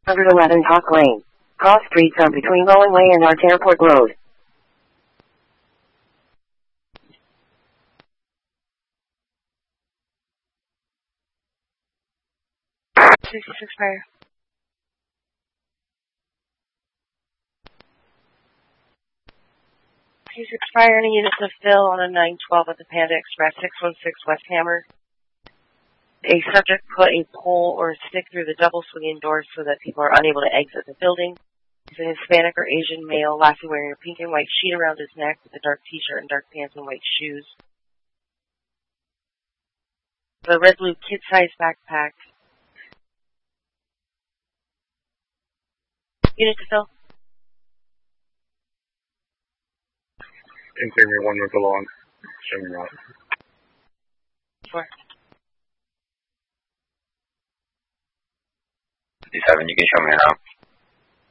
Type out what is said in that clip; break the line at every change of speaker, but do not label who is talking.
111 Hawk Lane. Cross streets are between Bowen Way and Arts Airport Road.
Fire. Fire, any units of fill on a 912 at the Panda Express, 616 West Hammer. A subject put a pole or a stick through the double swinging doors so that people are unable to exit the building. He's a Hispanic or Asian male, lastly wearing a pink and white sheet around his neck with a dark t-shirt and dark pants and white shoes. The red blue kid-sized backpack. Unit to fill.
Interior 1 move along. Show me out.
4.
57, you can show me out.